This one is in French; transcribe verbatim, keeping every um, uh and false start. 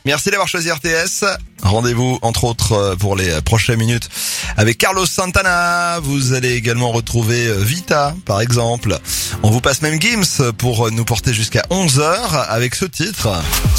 Merci d'avoir choisi R T S. Rendez-vous, entre autres, pour les prochaines minutes avec Carlos Santana. Vous allez également retrouver Vita, par exemple. On vous passe même Gims pour nous porter jusqu'à onze heures avec ce titre.